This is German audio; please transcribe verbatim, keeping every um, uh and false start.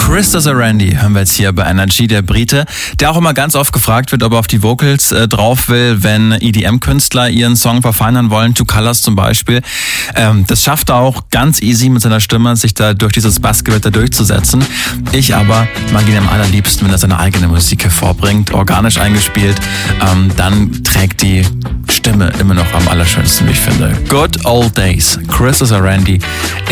Chris Randy hören wir jetzt hier bei Energy, der Brite, der auch immer ganz oft gefragt wird, ob er auf die Vocals äh, drauf will, wenn E D M-Künstler ihren Song verfeinern wollen, Two Colors zum Beispiel. Ähm, das schafft er auch ganz easy mit seiner Stimme, sich da durch dieses Bassgewitter durchzusetzen. Ich aber mag ihn am allerliebsten, wenn er seine eigene Musik hervorbringt, organisch eingespielt. Ähm, dann trägt die Stimme immer noch am allerschönsten, wie ich finde. Good Old Days, Chris Randy.